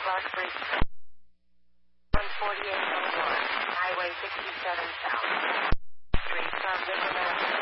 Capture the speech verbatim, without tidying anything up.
Clark Street. one forty-eight Boulevard, Highway sixty-seven South. Street from River Mountain.